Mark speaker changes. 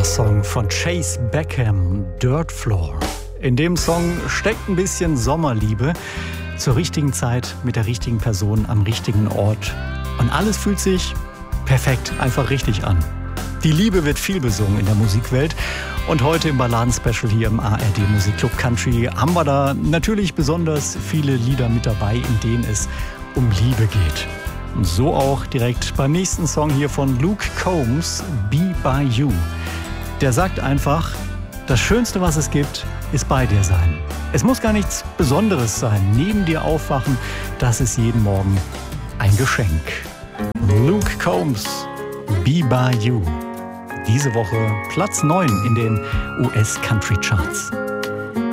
Speaker 1: Song von Chase Beckham, Dirt Floor. In dem Song steckt ein bisschen Sommerliebe zur richtigen Zeit mit der richtigen Person am richtigen Ort. Und alles fühlt sich perfekt, einfach richtig an. Die Liebe wird viel besungen in der Musikwelt. Und heute im Balladen-Special hier im ARD Musikclub Country haben wir da natürlich besonders viele Lieder mit dabei, in denen es um Liebe geht. Und so auch direkt beim nächsten Song hier von Luke Combs, Be By You. Der sagt einfach, das Schönste, was es gibt, ist bei dir sein. Es muss gar nichts Besonderes sein. Neben dir aufwachen, das ist jeden Morgen ein Geschenk. Luke Combs, Be By You. Diese Woche Platz 9 in den US Country Charts.